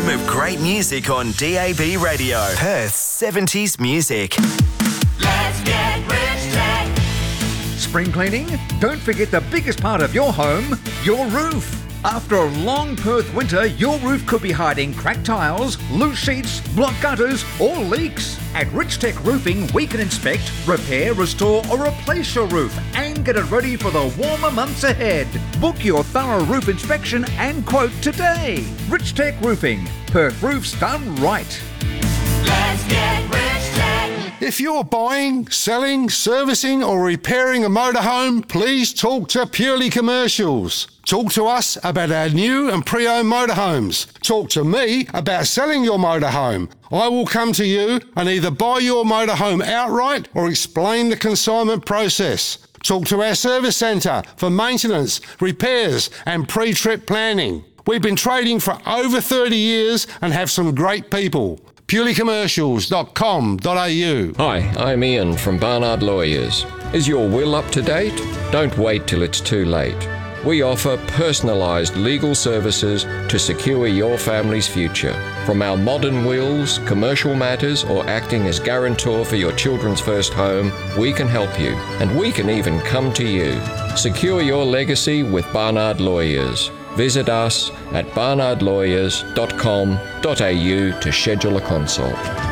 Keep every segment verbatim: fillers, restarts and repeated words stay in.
home of great music on D A B Radio. Perth's seventies music. Let's get Rich Tech. Spring cleaning? Don't forget the biggest part of your home, your roof. After a long Perth winter, your roof could be hiding cracked tiles, loose sheets, blocked gutters, or leaks. At Rich Tech Roofing, we can inspect, repair, restore, or replace your roof and get it ready for the warmer months ahead. Book your thorough roof inspection and quote today. Rich Tech Roofing. Perth roofs done right. Let's get Rich Tech. If you're buying, selling, servicing or repairing a motorhome, please talk to Purely Commercials. Talk to us about our new and pre-owned motorhomes. Talk to me about selling your motorhome. I will come to you and either buy your motorhome outright or explain the consignment process. Talk to our service centre for maintenance, repairs and pre-trip planning. We've been trading for over thirty years and have some great people. purely commercials dot com dot a u. Hi, I'm Ian from Barnard Lawyers. Is your will up to date? Don't wait till it's too late. We offer personalised legal services to secure your family's future. From our modern wills, commercial matters, or acting as guarantor for your children's first home, we can help you. And we can even come to you. Secure your legacy with Barnard Lawyers. Visit us at barnard lawyers dot com dot a u to schedule a consult.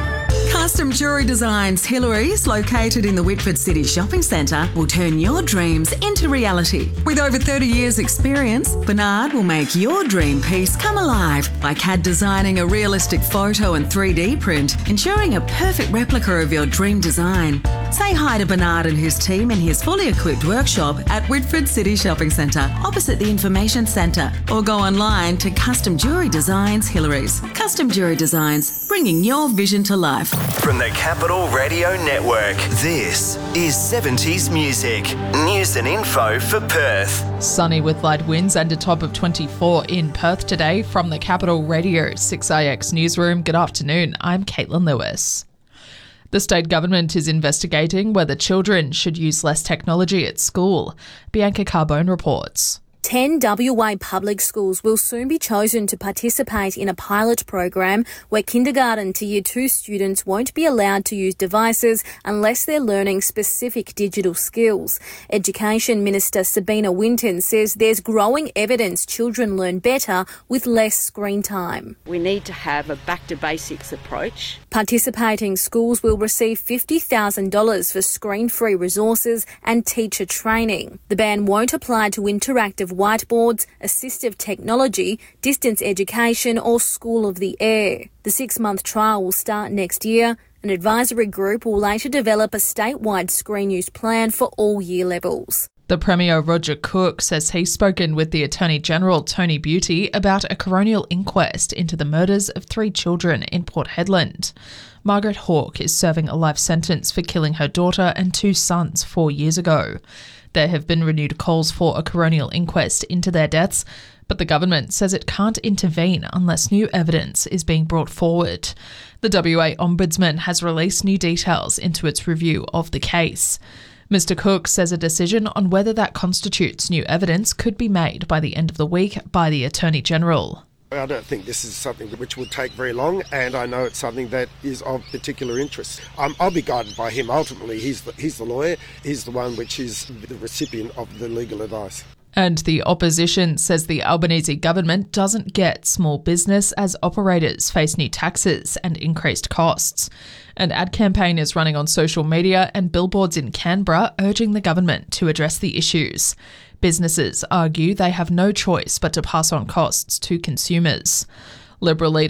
Custom Jewellery Designs Hillary's, located in the Whitford City Shopping Centre, will turn your dreams into reality. With over thirty years experience, Bernard will make your dream piece come alive by C A D designing a realistic photo and three D print, ensuring a perfect replica of your dream design. Say hi to Bernard and his team in his fully equipped workshop at Whitford City Shopping Centre, opposite the Information Centre, or go online to Custom Jewellery Designs Hillary's. Custom Jewellery Designs, bringing your vision to life. From the Capital Radio Network, this is seventies music. News and info for Perth. Sunny with light winds and a top of twenty-four in Perth today. From the Capital Radio six I X newsroom, good afternoon. I'm Caitlin Lewis. The state government is investigating whether children should use less technology at school. Bianca Carbone reports. ten W A public schools will soon be chosen to participate in a pilot program where kindergarten to year two students won't be allowed to use devices unless they're learning specific digital skills. Education Minister Sabina Winton says there's growing evidence children learn better with less screen time. We need to have a back to basics approach. Participating schools will receive fifty thousand dollars for screen-free resources and teacher training. The ban won't apply to interactive whiteboards, assistive technology, distance education or School of the Air. The six-month trial will start next year. An advisory group will later develop a statewide screen use plan for all year levels. The Premier Roger Cook says he's spoken with the Attorney General Tony Beauty about a coronial inquest into the murders of three children in Port Hedland. Margaret Hawke is serving a life sentence for killing her daughter and two sons four years ago. There have been renewed calls for a coronial inquest into their deaths, but the government says it can't intervene unless new evidence is being brought forward. The W A Ombudsman has released new details into its review of the case. Mister Cook says a decision on whether that constitutes new evidence could be made by the end of the week by the Attorney General. I don't think this is something which will take very long, and I know it's something that is of particular interest. Um, I'll be guided by him. Ultimately, he's the, he's the lawyer. He's the one which is the recipient of the legal advice. And the opposition says the Albanese government doesn't get small business as operators face new taxes and increased costs. An ad campaign is running on social media and billboards in Canberra urging the government to address the issues. Businesses argue they have no choice but to pass on costs to consumers. Liberal leader